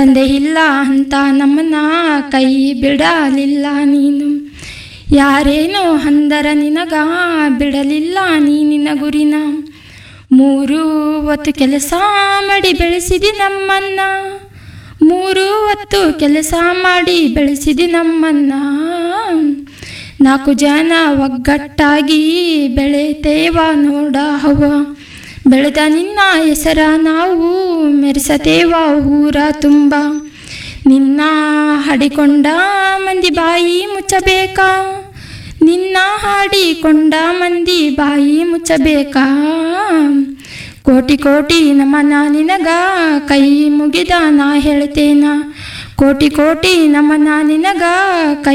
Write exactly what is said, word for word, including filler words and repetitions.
ತಂದೆ ಇಲ್ಲ ಅಂತ ನಮ್ಮನ್ನ ಕೈ ಬಿಡಲಿಲ್ಲ ನೀನು. ಯಾರೇನೋ ಅಂದರ ನಿನಗ ಬಿಡಲಿಲ್ಲ ನೀ ನಿನ್ನ ಗುರಿನ. ಮೂರು ಹೊತ್ತು ಕೆಲಸ ಮಾಡಿ ಬೆಳೆಸಿದಿ ನಮ್ಮನ್ನ, ಮೂರು ಹೊತ್ತು ಕೆಲಸ ಮಾಡಿ ಬೆಳೆಸಿದಿ ನಮ್ಮನ್ನ. ನಾಲ್ಕು ಜನ ಒಗ್ಗಟ್ಟಾಗಿ ಬೆಳೆತೇವ ನೋಡ ಹವ, ಬೆಳೆದ ನಿನ್ನ ಹೆಸರ ನಾವು ಮೆರೆಸತೇವ ಊರ ತುಂಬ. ನಿನ್ನ ಹಾಡಿಕೊಂಡ ಮಂದಿ ಬಾಯಿ ಮುಚ್ಚಬೇಕಾ, ನಿನ್ನ ಹಾಡಿಕೊಂಡ ಮಂದಿ ಬಾಯಿ ಮುಚ್ಚಬೇಕಾ. ಕೋಟಿ ಕೋಟಿ ನಮನ ನಿನಗ ಕೈ ಮುಗಿದ ನಾ ಹೇಳ್ತೇನ, ಕೋಟಿ ಕೋಟಿ ನಮನ ನಿನಗ ಕೈ